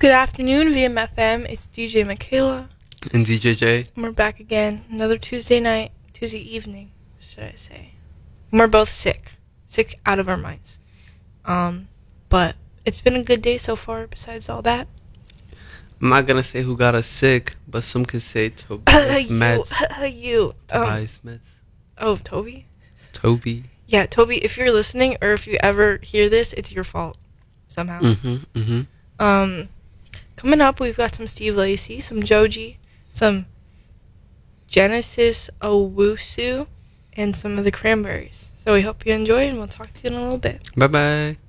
Good afternoon, VMFM. It's DJ Michaela. And DJJ. And we're back again. Another Tuesday evening, should I say. And we're both sick out of our minds. But it's been a good day so far, besides all that. I'm not going to say who got us sick, but some could say Tobias Metz. Tobias Metz. Oh, Toby? Toby. Yeah, Toby, if you're listening or if you ever hear this, it's your fault somehow. Coming up, we've got some Steve Lacy, some Joji, some Genesis Owusu, and some of the Cranberries. So we hope you enjoy, and we'll talk to you in a little bit. Bye-bye.